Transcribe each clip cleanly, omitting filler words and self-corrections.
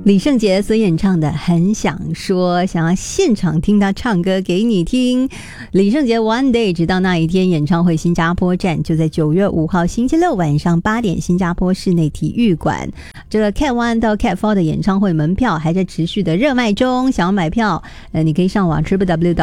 李圣杰所演唱的《很想说》，想要现场听他唱歌给你听。李圣杰 One Day 直到那一天演唱会新加坡站就在9月5号星期六晚上8点新加坡室内体育馆。这个 Cat One 到 Cat 4的演唱会门票还在持续的热卖中，想要买票你可以上网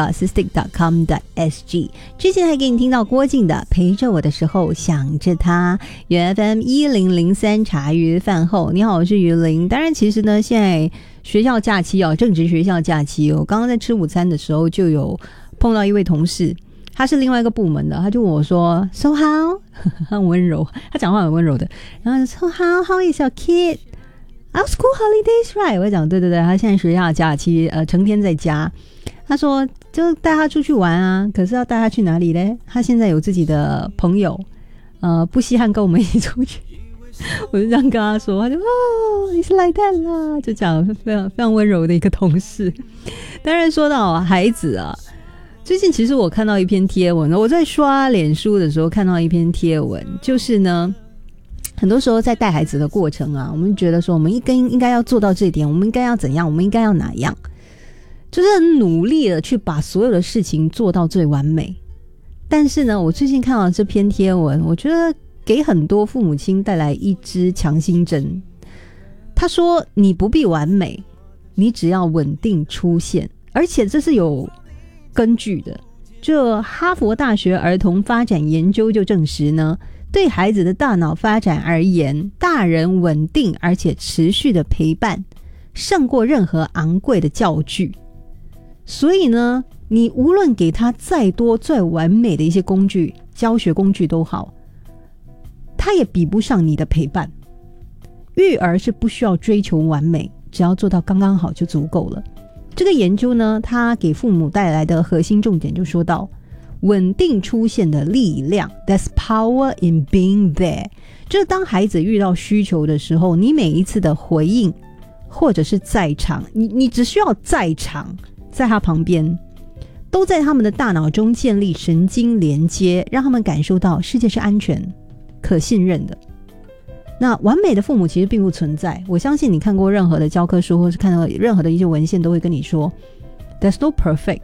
www.sistik.com.sg。 之前还给你听到郭靖的陪着我的时候想着他，原 FM 1003茶余饭后。你好，我是于林。当然其实呢现在学校假期正值学校假期刚刚在吃午餐的时候就有碰到一位同事，他是另外一个部门的，他就问我说 So how 很温柔，他讲话很温柔的，然后 So how is your kid? Our school holidays, right? 我讲对，他现在学校假期成天在家。他说就带他出去玩啊，可是要带他去哪里呢？他现在有自己的朋友不稀罕跟我们一起出去。我就这样跟他说，他就你是来蛋啦，就讲非常非常温柔的一个同事。当然说到孩子啊，最近其实我看到一篇贴文，我在刷脸书的时候看到一篇贴文，就是呢很多时候在带孩子的过程啊，我们觉得说我们应该要做到这一点，我们应该要怎样，我们应该要哪样，就是很努力的去把所有的事情做到最完美。但是呢我最近看到这篇贴文，我觉得给很多父母亲带来一支强心针。他说你不必完美，你只要稳定出现，而且这是有根据的。这哈佛大学儿童发展研究就证实呢，对孩子的大脑发展而言，大人稳定而且持续的陪伴胜过任何昂贵的教具。所以呢你无论给他再多再完美的一些工具，教学工具都好，他也比不上你的陪伴。育儿是不需要追求完美，只要做到刚刚好就足够了。这个研究呢，它给父母带来的核心重点就说到稳定出现的力量， There's power in being there。 就是当孩子遇到需求的时候，你每一次的回应或者是在场，你只需要在场，在他旁边，都在他们的大脑中建立神经连接，让他们感受到世界是安全可信任的。那完美的父母其实并不存在，我相信你看过任何的教科书或是看到任何的一些文献都会跟你说 There's no perfect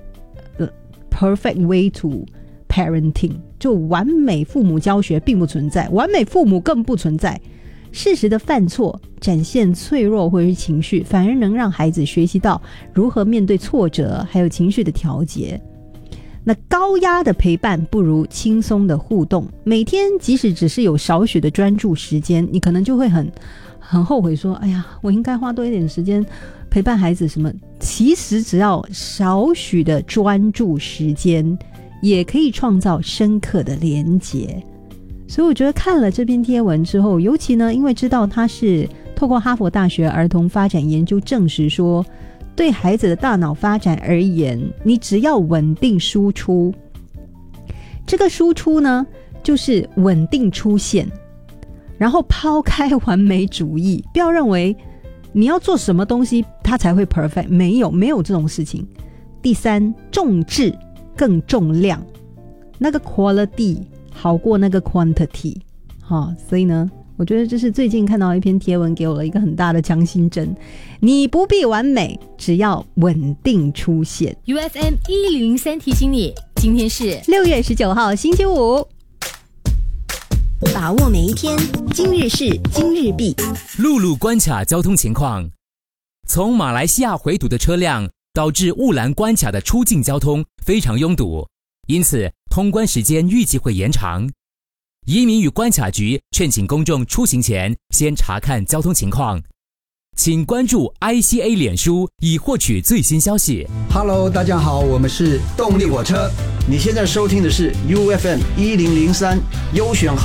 way to parenting， 就完美父母教学并不存在，完美父母更不存在。适时的犯错，展现脆弱或者是情绪，反而能让孩子学习到如何面对挫折还有情绪的调节。那高压的陪伴不如轻松的互动，每天即使只是有少许的专注时间，你可能就会很后悔说，哎呀，我应该花多一点时间陪伴孩子什么。其实只要少许的专注时间，也可以创造深刻的连结。所以我觉得看了这篇贴文之后，尤其呢因为知道它是透过哈佛大学儿童发展研究证实说，对孩子的大脑发展而言，你只要稳定输出，这个输出呢就是稳定出现，然后抛开完美主义，不要认为你要做什么东西它才会 perfect， 没有这种事情。第三，重质更重量，那个 quality 好过那个 quantity。所以呢我觉得这是最近看到一篇贴文给我了一个很大的强心针，你不必完美，只要稳定出现。 UFM 1003提醒你，今天是 6月19号星期五， 把握每一天，今日事今日毕。 陆路关卡交通情况，从马来西亚回堵的车辆导致雾兰关卡的出境交通非常拥堵，因此通关时间预计会延长。移民与关卡局劝请公众出行前先查看交通情况，请关注 ICA 脸书以获取最新消息。 Hello， 大家好，我们是动力火车。你现在收听的是 UFM 1003优选好